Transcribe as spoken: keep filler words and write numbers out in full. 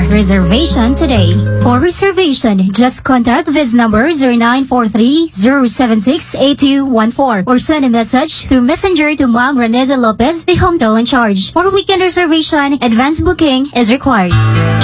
reservation today. For reservation, just contact this number zero nine four three, zero seven six, eight two one four or send a message through Messenger to Ma'am Reneza Lopez, the home in charge. For weekend reservation, advance booking is required.